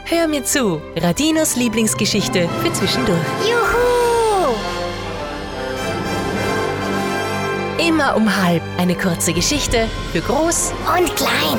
Hör mir zu, Radinos Lieblingsgeschichte für zwischendurch. Juhu! Immer um 12:30 eine kurze Geschichte für Groß Und klein.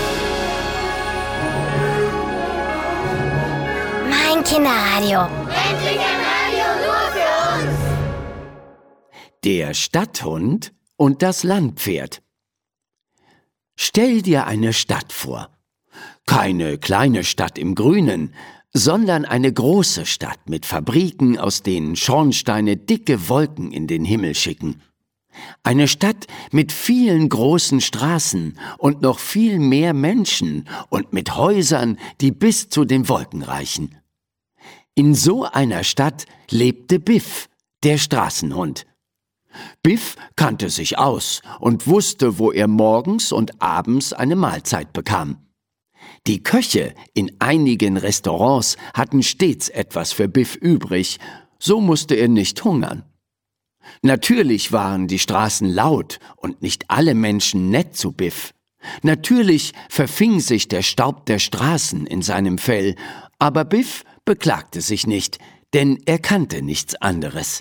Mein Kinderradio. Endlich ein Radio nur für uns! Der Stadthund und das Landpferd. Stell dir eine Stadt vor. Keine kleine Stadt im Grünen, sondern eine große Stadt mit Fabriken, aus denen Schornsteine dicke Wolken in den Himmel schicken. Eine Stadt mit vielen großen Straßen und noch viel mehr Menschen und mit Häusern, die bis zu den Wolken reichen. In so einer Stadt lebte Biff, der Straßenhund. Biff kannte sich aus und wusste, wo er morgens und abends eine Mahlzeit bekam. Die Köche in einigen Restaurants hatten stets etwas für Biff übrig, so musste er nicht hungern. Natürlich waren die Straßen laut und nicht alle Menschen nett zu Biff. Natürlich verfing sich der Staub der Straßen in seinem Fell, aber Biff beklagte sich nicht, denn er kannte nichts anderes.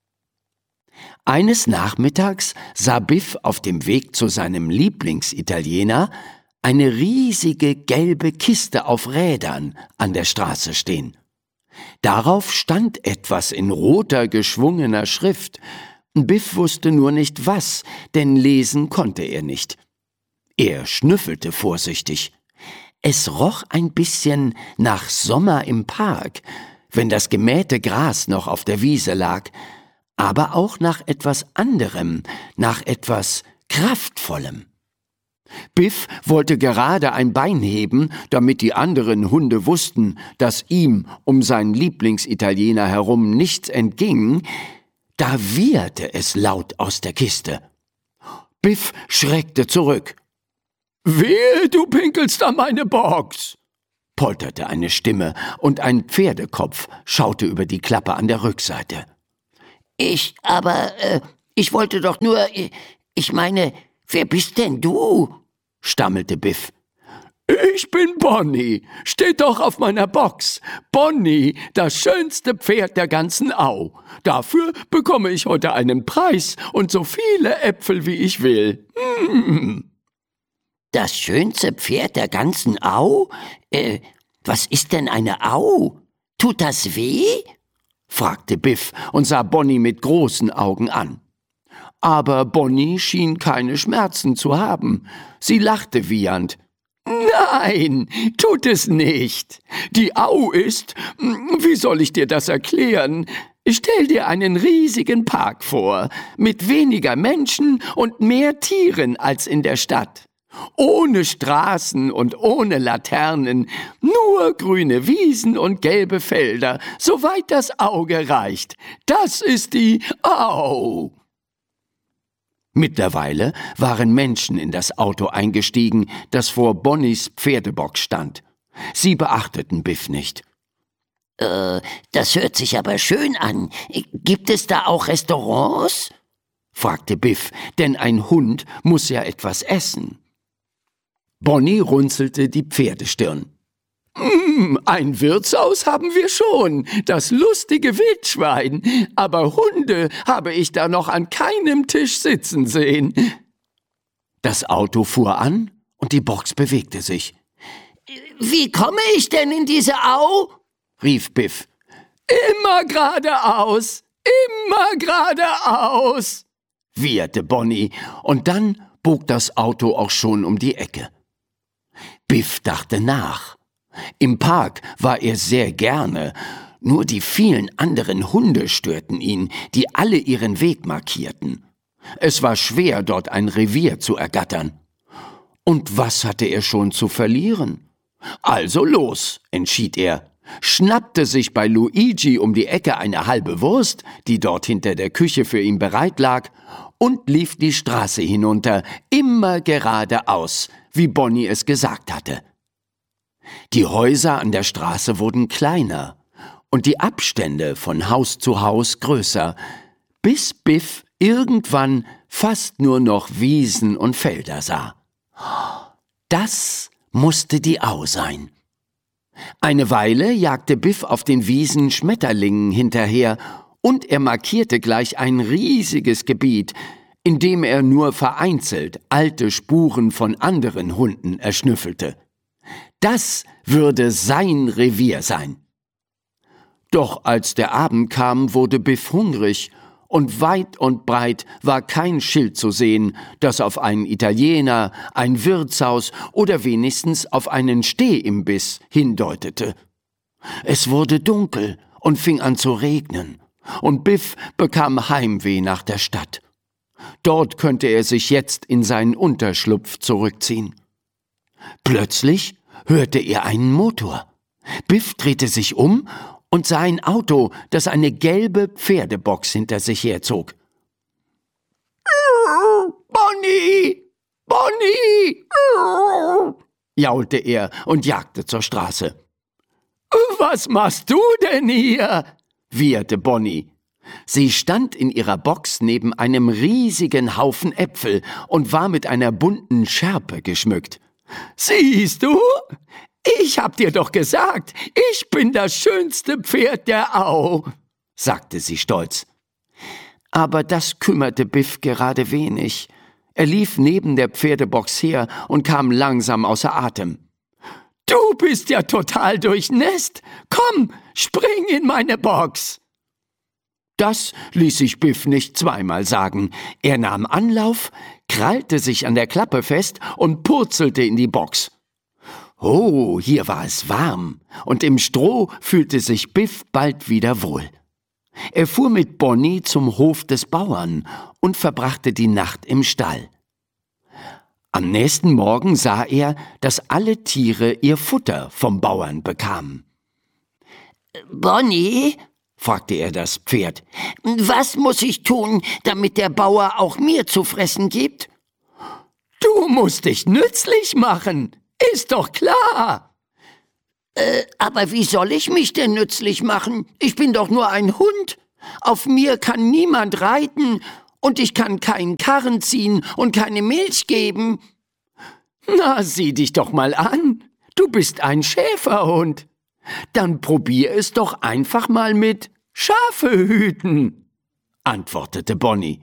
Eines Nachmittags sah Biff auf dem Weg zu seinem Lieblingsitaliener eine riesige gelbe Kiste auf Rädern an der Straße stehen. Darauf stand etwas in roter, geschwungener Schrift. Biff wusste nur nicht was, denn lesen konnte er nicht. Er schnüffelte vorsichtig. Es roch ein bisschen nach Sommer im Park, wenn das gemähte Gras noch auf der Wiese lag, aber auch nach etwas anderem, nach etwas Kraftvollem. Biff wollte gerade ein Bein heben, damit die anderen Hunde wussten, dass ihm um seinen Lieblingsitaliener herum nichts entging, da wieherte es laut aus der Kiste. Biff schreckte zurück. »Wehe, du pinkelst an meine Box!« polterte eine Stimme, und ein Pferdekopf schaute über die Klappe an der Rückseite. Ich wollte doch nur, ich meine, wer bist denn du?« stammelte Biff. »Ich bin Bonnie, steht doch auf meiner Box. Bonnie, das schönste Pferd der ganzen Au. Dafür bekomme ich heute einen Preis und so viele Äpfel, wie ich will.« »Das schönste Pferd der ganzen Au? Was ist denn eine Au? Tut das weh?« fragte Biff und sah Bonnie mit großen Augen an. Aber Bonnie schien keine Schmerzen zu haben. Sie lachte wiehernd. »Nein, tut es nicht. Die Au ist, wie soll ich dir das erklären? Stell dir einen riesigen Park vor, mit weniger Menschen und mehr Tieren als in der Stadt. Ohne Straßen und ohne Laternen, nur grüne Wiesen und gelbe Felder, soweit das Auge reicht. Das ist die Au!« Mittlerweile waren Menschen in das Auto eingestiegen, das vor Bonnies Pferdebock stand. Sie beachteten Biff nicht. Das hört sich aber schön an. Gibt es da auch Restaurants?« fragte Biff, denn ein Hund muss ja etwas essen. Bonnie runzelte die Pferdestirn. »Ein Wirtshaus haben wir schon, das lustige Wildschwein, aber Hunde habe ich da noch an keinem Tisch sitzen sehen.« Das Auto fuhr an und die Box bewegte sich. »Wie komme ich denn in diese Au?« rief Biff. »Immer geradeaus, immer geradeaus«, wieherte Bonnie, und dann bog das Auto auch schon um die Ecke. Biff dachte nach. Im Park war er sehr gerne, nur die vielen anderen Hunde störten ihn, die alle ihren Weg markierten. Es war schwer, dort ein Revier zu ergattern. Und was hatte er schon zu verlieren? Also los, entschied er, schnappte sich bei Luigi um die Ecke eine halbe Wurst, die dort hinter der Küche für ihn bereit lag, und lief die Straße hinunter, immer geradeaus, wie Bonnie es gesagt hatte. Die Häuser an der Straße wurden kleiner und die Abstände von Haus zu Haus größer, bis Biff irgendwann fast nur noch Wiesen und Felder sah. Das musste die Au sein. Eine Weile jagte Biff auf den Wiesen Schmetterlingen hinterher und er markierte gleich ein riesiges Gebiet, in dem er nur vereinzelt alte Spuren von anderen Hunden erschnüffelte. Das würde sein Revier sein. Doch als der Abend kam, wurde Biff hungrig und weit und breit war kein Schild zu sehen, das auf einen Italiener, ein Wirtshaus oder wenigstens auf einen Stehimbiss hindeutete. Es wurde dunkel und fing an zu regnen, und Biff bekam Heimweh nach der Stadt. Dort könnte er sich jetzt in seinen Unterschlupf zurückziehen. Plötzlich hörte er einen Motor. Biff drehte sich um und sah ein Auto, das eine gelbe Pferdebox hinter sich herzog. »Bonnie! Bonnie!« jaulte er und jagte zur Straße. »Was machst du denn hier?« wieherte Bonnie. Sie stand in ihrer Box neben einem riesigen Haufen Äpfel und war mit einer bunten Schärpe geschmückt. »Siehst du? Ich hab dir doch gesagt, ich bin das schönste Pferd der Au«, sagte sie stolz. Aber das kümmerte Biff gerade wenig. Er lief neben der Pferdebox her und kam langsam außer Atem. »Du bist ja total durchnässt. Komm, spring in meine Box.« Das ließ sich Biff nicht zweimal sagen. Er nahm Anlauf, krallte sich an der Klappe fest und purzelte in die Box. Oh, hier war es warm, und im Stroh fühlte sich Biff bald wieder wohl. Er fuhr mit Bonnie zum Hof des Bauern und verbrachte die Nacht im Stall. Am nächsten Morgen sah er, dass alle Tiere ihr Futter vom Bauern bekamen. »Bonnie«, fragte er das Pferd, »was muss ich tun, damit der Bauer auch mir zu fressen gibt?« »Du musst dich nützlich machen, ist doch klar.« »Aber wie soll ich mich denn nützlich machen? Ich bin doch nur ein Hund. Auf mir kann niemand reiten und ich kann keinen Karren ziehen und keine Milch geben.« »Na, sieh dich doch mal an. Du bist ein Schäferhund. Dann probier es doch einfach mal mit Schafe hüten«, antwortete Bonnie.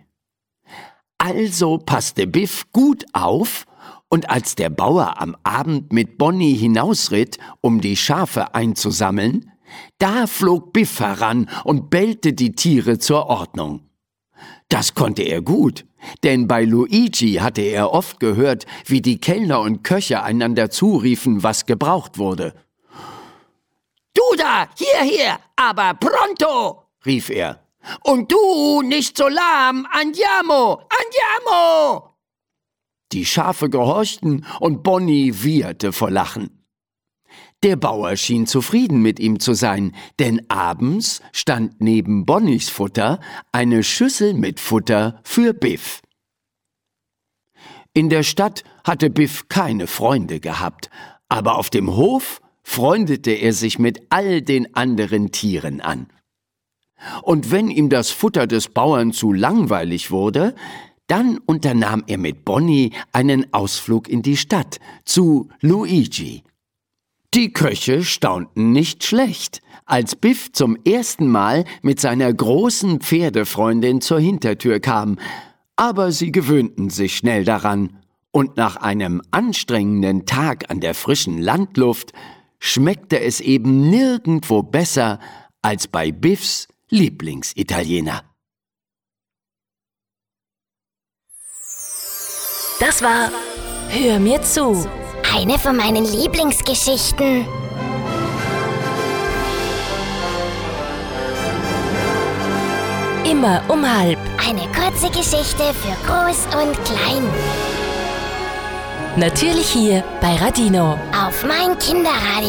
Also passte Biff gut auf, und als der Bauer am Abend mit Bonnie hinausritt, um die Schafe einzusammeln, da flog Biff heran und bellte die Tiere zur Ordnung. Das konnte er gut, denn bei Luigi hatte er oft gehört, wie die Kellner und Köche einander zuriefen, was gebraucht wurde. »Du da, hierher, aber pronto«, rief er. »Und du, nicht so lahm, andiamo, andiamo!« Die Schafe gehorchten und Bonnie wieherte vor Lachen. Der Bauer schien zufrieden mit ihm zu sein, denn abends stand neben Bonnies Futter eine Schüssel mit Futter für Biff. In der Stadt hatte Biff keine Freunde gehabt, aber auf dem Hof freundete er sich mit all den anderen Tieren an. Und wenn ihm das Futter des Bauern zu langweilig wurde, dann unternahm er mit Bonnie einen Ausflug in die Stadt, zu Luigi. Die Köche staunten nicht schlecht, als Biff zum ersten Mal mit seiner großen Pferdefreundin zur Hintertür kam, aber sie gewöhnten sich schnell daran, und nach einem anstrengenden Tag an der frischen Landluft schmeckte es eben nirgendwo besser als bei Biffs Lieblingsitaliener. Das war Hör mir zu. Eine von meinen Lieblingsgeschichten. Immer um halb. Eine kurze Geschichte für Groß und Klein. Natürlich hier bei Radino. Auf mein Kinderradio.